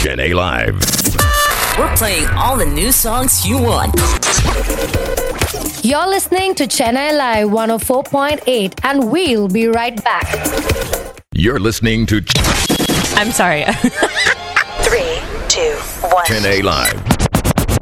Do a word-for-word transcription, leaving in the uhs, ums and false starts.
Chennai Live. We're playing all the new songs you want. You're listening to Chennai Live one oh four point eight, and we'll be right back. You're listening to I'm sorry. Three, two, one. Chennai Live.